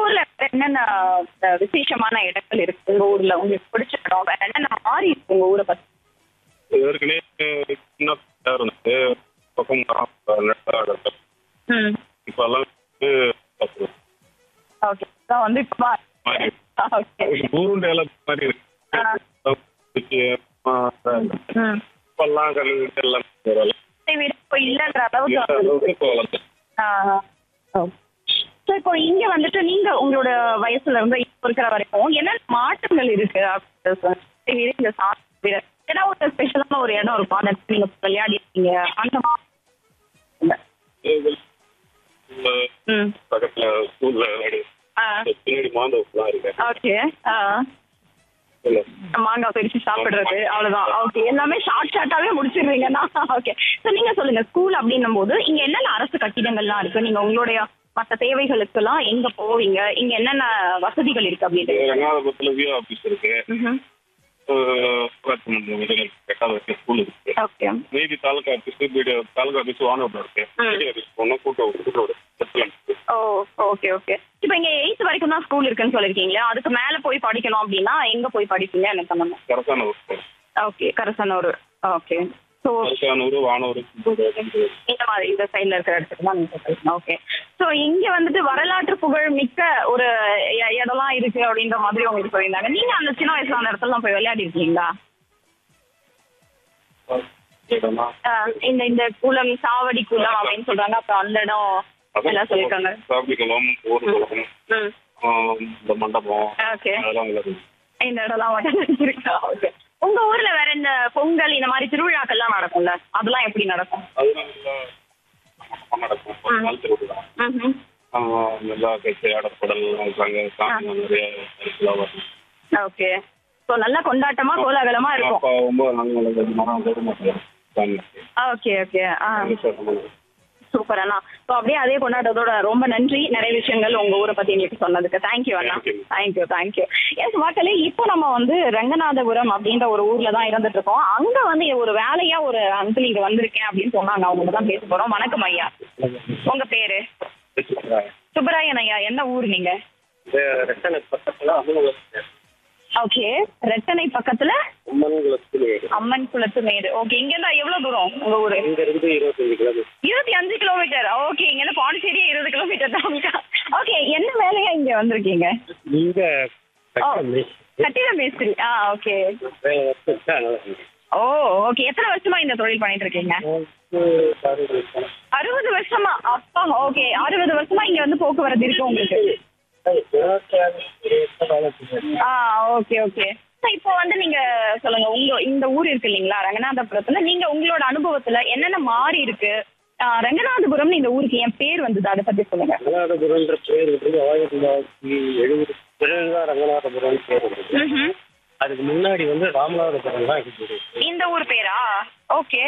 ஊர்ல வேற என்னென்ன விசேஷமான இடங்கள் இருக்கு உங்க ஊர்ல உங்களுக்கு பிடிச்ச இடம் வேற என்னென்ன மாறி இருக்கு உங்க ஊரை பத்தி? ஏற்கனவே சின்ன பிள்ளையா இருந்துச்சு பக்கம் நெட்டாக ம். இப்போ எல்லாம் ஓகே. வந்து இப்ப மாறி ஓகே. ஊருண்ட எல்லாம் மாதிரி இருக்கு ம். இப்பெல்லாம் கல்வி எல்லாம் வீடு இப்போ இல்லைன்ற அளவுக்கு அளவுக்கு இப்போ வளர்ந்து ஸோ இப்போ இங்க வந்துட்டு நீங்க உங்களோட வயசுல இருந்து இப்போ இருக்கிற வரைக்கும் என்னென்ன மாற்றங்கள் இருக்கு அப்படின்னு இந்த சாப்பிட ஏன்னா ஒரு ஸ்பெஷலான ஒரு இடம் இருக்கும் அந்த இடத்துல நீங்க விளையாடி இருக்கீங்க அந்த ம். பக்கத்துல ஸ்கூல்ல பின்னாடி மாந்தோப்புலாம் இருக்கு. ஓகே. மாங்காய் பிரிச்சு சாப்பிடுறது அவ்வளவுதான். ஓகே. எல்லாமே ஷார்ட்டாவே முடிச்சிடுறீங்கன்னா ஓகே. ஸோ நீங்க சொல்லுங்க ஸ்கூல் அப்படின்னும் போது இங்க என்னென்ன அரசு கட்டிடங்கள்லாம் இருக்கு? நீங்க உங்களுடைய மற்ற தேவைகளுக்கெல்லாம் எங்க போவீங்க? இங்க என்னென்ன வசதிகள் இருக்கு அப்படின்னு? ரங்கநாதபுரத்துல விஓ ஆபீஸ் இருக்கு. ஊராட்சி மன்ற விதைகள் எட்டாவது வரைக்கும் ஸ்கூல் இருக்கு. ஓகே. மீதி தாலுகா ஆபீஸ் தாலுகா ஆபீஸ் வானூர்ல இருக்கு. மீதி ஆபீஸ் போனா கூட்டோடு ஓ ஓகே ஓகே. இப்போ இங்க 8th வரைக்கும் தான் ஸ்கூல் இருக்குன்னு சொல்லிருக்கீங்களா? அதுக்கு மேல போய் படிக்கணும் அப்படின்னா எங்க போய் படிப்பீங்க எனக்கு பண்ணணும்? Karasanur okay. கரசனூர். Okay. So Karasanur Vanur இந்த மாதிரி இந்த சைட்ல இருக்கிற இடத்துக்கு தான் நீங்க போயிருக்கீங்க. ஓகே. ஸோ இங்க வந்துட்டு வரலாற்று புகழ் மிக்க ஒரு இடம்லாம் இருக்கு அப்படின்ற மாதிரி உங்களுக்கு சொல்லியிருந்தாங்க. நீங்க அந்த சின்ன வயசுல அந்த இடத்துலலாம் போய் விளையாடி இருக்கீங்களா? இந்த இந்த குளம் சாவடி குளம் அப்படின்னு சொல்றாங்க. அப்புறம் அந்த இடம் எல்லாம் சொல்லியிருக்காங்க. சாப்பிடிக்கலாம் ஊர்வலம் இந்த மண்டபம் ஓகே. அதெல்லாம் இந்த இடம்லாம் மட்டும் இருக்கா? ஓகே. உங்க ஊர்ல வேற இந்த பொங்கல் இந்த மாதிரி திருவிழாக்கள்லாம் நடக்கும்ல, அதெல்லாம் எப்படி நடக்கும்? அதெல்லாம் நடக்கும். நாள் திருவிழா நல்லா கட்சி ஆடப்படல் சாமி நிறைய வரும். ஓகே. ஸோ நல்லா கொண்டாட்டமா கோலாகலமா இருக்கும். அப்போ ரொம்ப நாங்கள் மரம் ஓகே ஓகே. சூப்பர் அண்ணா. ஸோ அப்படியே அதே கொண்டாட்டத்தோட ரொம்ப நன்றி. நிறைய விஷயங்கள் உங்க ஊரை பத்தி எங்களுக்கு சொன்னதுக்கு தேங்க்யூ அண்ணா. தேங்க்யூ. எஸ் மக்களே, இப்போ நம்ம வந்து ரங்கநாதபுரம் அப்படின்ற ஒரு ஊர்ல தான் இருந்துட்டு இருக்கோம். அங்க வந்து ஒரு வேலையா ஒரு அங்கிள் இங்க வந்திருக்கேன் அப்படின்னு சொன்னாங்க. அவங்க தான் பேச போறோம். வணக்கம் ஐயா, உங்க பேரு? சுப்பராயன் ஐயா. என்ன ஊர் நீங்க? ஓகே. ரெட்டனை பக்கத்துல அம்மன் குளத்து மேடு. ஓகே. இங்க இருந்தா எவ்வளவு தூரம் உங்க ஊரு? 25 கிலோமீட்டர். ஓகே. இங்க இருந்து பாண்டிச்சேரி 20 கிலோமீட்டர் தான். ஓகே. என்ன வேலையா இங்க வந்திருக்கீங்க? கட்டிட மேஸ்திரி. ஓகே. ஓ ஓகே. எத்தனை வருஷமா இந்த தொழில் பண்ணிட்டு இருக்கீங்க? 60 வருஷமா? அப்பா. ஓகே. 60 வருஷமா இங்க வந்து போக்குவரத்து இருக்கு உங்களுக்கு? Okay okay. இப்போ வந்து நீங்க சொல்லுங்க, உங்க இந்த ஊர் இருக்கு இல்லைங்களா ரங்கநாதபுரத்துல, நீங்க உங்களோட அனுபவத்துல என்னென்ன மாறி இருக்கு? ரங்கநாதபுரம் இந்த ஊருக்கு என் பேர் வந்தது, அதை பத்தி சொல்லுங்க. ரங்கநாதபுரம்ன்ற பேர் வந்து 1970 பிறகுதான் ரங்கநாதபுரம் பேர் வந்தது. அதுக்கு முன்னாடி வந்து ராமநாதபுரம் தான் இருக்குது இந்த ஊர் பேரா? ஓகே.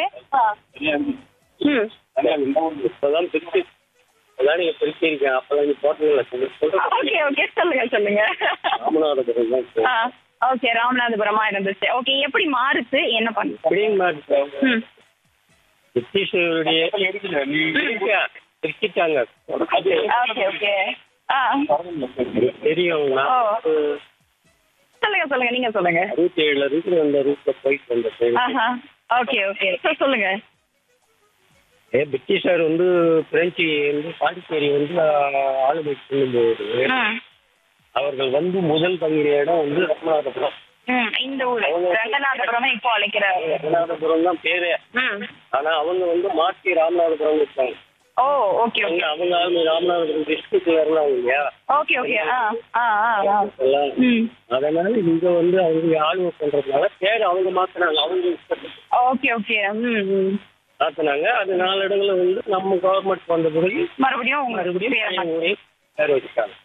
இப்பதான் பிரிச்சு அதான் நீங்க பிரிச்சிருக்கேன். அப்பதான் நீங்க போட்டீங்களா? Okay okay. சொல்லுங்க. ராமநாதபுரம் தான். ஓகே. ராமநாதபுரமா இருந்துச்சு. ஓகே. எப்படி மாறுச்சு, என்ன பண்ணுங்க? பிரிட்டிஷருடைய பிரிச்சுட்டாங்க. Okay okay. தெரியுங்களா? சொல்லுங்க நீங்க சொல்லுங்க. 67 ரூட்ல அந்த ரூட்ல போயிட்டு வந்தேன். Okay okay. சொல்லுங்க. பிரிட்டிஷார் வந்து பிரெஞ்சு வந்து பாண்டிச்சேரி வந்து ஆளுமை பண்ணும்போது அவர்கள் வந்து முதல் தங்கிய இடம் வந்து ராமநாதபுரம். இந்த ஊர் ரங்கநாதபுரம் இப்போ அழைக்கிற ரங்கநாதபுரம் தான் பேரு. ஆனா அவங்க வந்து மாற்றி ராமநாதபுரம் இருக்காங்க. ஓ ஓகே ஓகே. அவங்க ராமநாதபுரம் டிஸ்ட்ரிக்ட்ல இருந்தாங்க இல்லையா? Okay okay. அதனால இங்க வந்து அவங்க ஆளுமை பண்றதுனால பேரு அவங்க மாத்தினாங்க. அவங்க ஓகே ஓகே. மாத்தினாங்க. அது 4 இடங்களை வந்து நம்ம கவர்மெண்ட் வந்த பிறகு மறுபடியும் பேர் வச்சுட்டாங்க.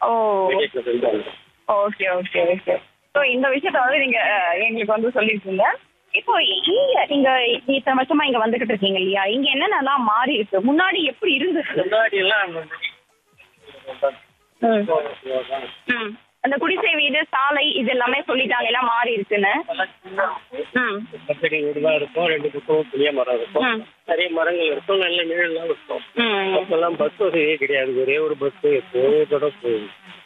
Okay okay okay. ஸோ இந்த விஷயத்த வந்து நீங்க எங்களுக்கு வந்து சொல்லியிருக்கீங்க. இப்போ இங்க நீங்க இத்தனை வருஷமா இங்க வந்துகிட்டு இருக்கீங்க இல்லையா, இங்க என்னென்னலாம் மாறி இருக்கு? முன்னாடி எப்படி இருந்துச்சு? முன்னாடி எல்லாம் அந்த குடிசை வீடு, சாலை இது எல்லாமே சொல்லிட்டாங்க எல்லாம் மாறி இருக்குன்னு. பச்சடி வீடு தான் இருக்கும். 2 பக்கமும் புளிய மரம் இருக்கும். நிறைய மரங்கள் இருக்கும். நல்ல நிழல்லாம் இருக்கும். அப்பெல்லாம் பஸ் வசதியே கிடையாது. ஒரே ஒரு பஸ் எப்போதோட போகும்.